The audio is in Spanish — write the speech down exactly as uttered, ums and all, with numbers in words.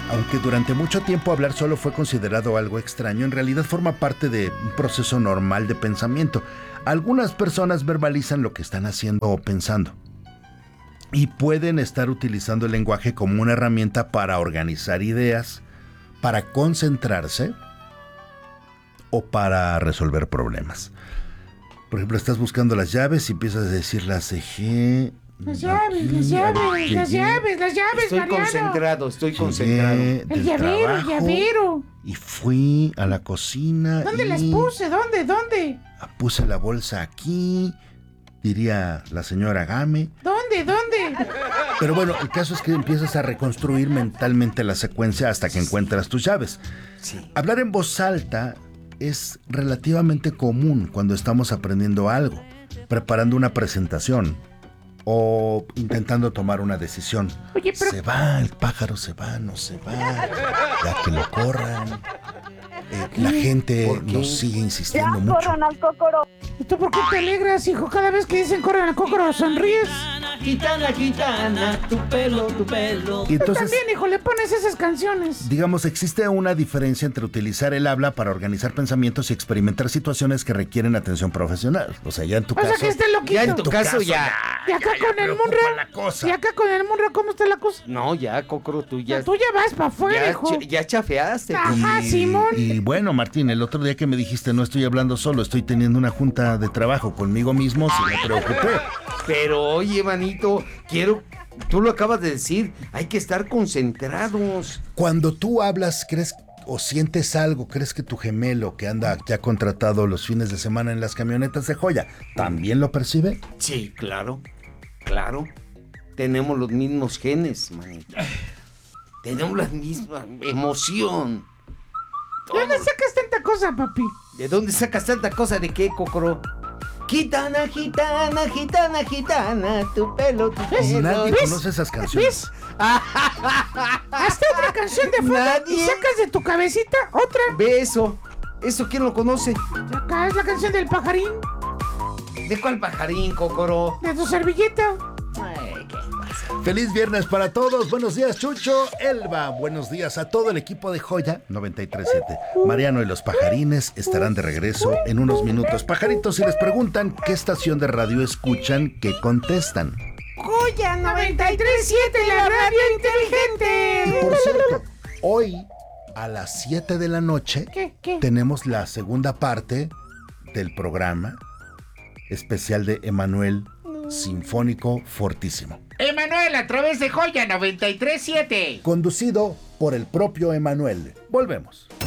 Aunque durante mucho tiempo hablar solo fue considerado algo extraño, en realidad forma parte de un proceso normal de pensamiento. Algunas personas verbalizan lo que están haciendo o pensando y pueden estar utilizando el lenguaje como una herramienta para organizar ideas, para concentrarse o para resolver problemas. Por ejemplo, estás buscando las llaves y empiezas a decir las dejé... Las llaves, las llaves, las llaves, las llaves, Estoy Mariano. concentrado, estoy concentrado. El llavero, el llavero. Y fui a la cocina. ¿Dónde y las puse? ¿Dónde? ¿Dónde? Puse la bolsa aquí, diría la señora Game. ¿Dónde? ¿Dónde? Pero bueno, el caso es que empiezas a reconstruir mentalmente la secuencia hasta que encuentras tus llaves. Sí. Hablar en voz alta es relativamente común cuando estamos aprendiendo algo, preparando una presentación o intentando tomar una decisión. Oye, pero... Se va, el pájaro se va, no se va, ya que lo corran. Eh, la gente nos sigue insistiendo Ya, mucho. corran al cócoro. ¿Y tú por qué te alegras, hijo? Cada vez que dicen corran al cócoro, sonríes. Gitana, gitana, tu pelo, tu pelo. Y entonces, Tú también, hijo, le pones esas canciones. digamos, existe una diferencia entre utilizar el habla para organizar pensamientos y experimentar situaciones que requieren atención profesional. O sea, ya en tu O caso... sea que este loquito. Ya en tu caso ya. Y acá ya, ya con el preocupa Munra. la cosa. Y acá con el Munra, ¿cómo está la cosa? No, ya, Cocoro, tú ya. Tú ya vas para afuera, Ya, hijo. ch- ya chafeaste. Ajá, Simón. Y bueno, Martín, el otro día que me dijiste no estoy hablando solo, estoy teniendo una junta de trabajo conmigo mismo, sí me preocupé. Pero oye, manito, quiero. Tú lo acabas de decir, hay que estar concentrados. Cuando tú hablas, crees o sientes algo, crees que tu gemelo que anda ya contratado los fines de semana en las camionetas de joya, ¿también lo percibe? Sí, claro, claro. Tenemos los mismos genes, manito. Tenemos la misma emoción. ¿De dónde sacas tanta cosa, papi? ¿De dónde sacas tanta cosa? ¿De qué, Cocoro? Gitana, gitana, gitana, gitana, tu pelo, tu pelo. Nadie ¿Ves? conoce esas canciones. ¿Ves? Hasta otra canción de fondo. Nadie. Y sacas de tu cabecita otra. Ve eso. ¿Eso quién lo conoce? Acá es la canción del pajarín. ¿De cuál pajarín, Cocoro? De tu servilleta. Ay, qué pasa. Feliz viernes para todos. Buenos días, Chucho, Elba. Buenos días a todo el equipo de Joya noventa y tres punto siete. Mariano y los pajarines estarán de regreso en unos minutos. Pajaritos, si les preguntan qué estación de radio escuchan, ¿qué contestan? Joya noventa y tres punto siete, la radio inteligente. Y por cierto, hoy a las siete de la noche ¿Qué? ¿Qué? tenemos la segunda parte del programa especial de Emanuel Sinfónico Fortísimo, Emanuel, a través de Joya noventa y tres punto siete. conducido por el propio Emanuel. Volvemos.